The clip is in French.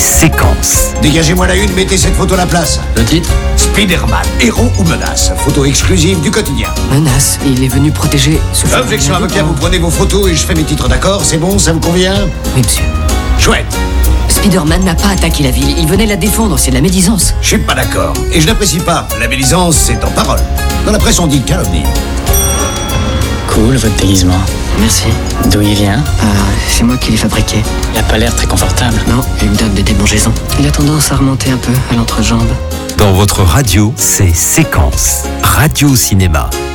Séquence. Dégagez-moi la une, mettez cette photo à la place. Le titre ? Spider-Man, héros ou menace. Photo exclusive du quotidien. Menace, il est venu protéger ce... Objection avocat, vous prenez vos photos et je fais mes titres, d'accord? C'est bon, ça vous convient? Oui, monsieur. Chouette. Spider-Man n'a pas attaqué la ville, il venait la défendre, c'est de la médisance. Je suis pas d'accord. Et je n'apprécie pas. La médisance, c'est en parole. Dans la presse, on dit calomnie. Cool, votre déguisement. Merci. D'où il vient ? C'est moi qui l'ai fabriqué. Il a pas l'air très confortable. Non, il me donne des démangeaisons. Il a tendance à remonter un peu à l'entrejambe. Dans votre radio, c'est Séquence. Radio Cinéma.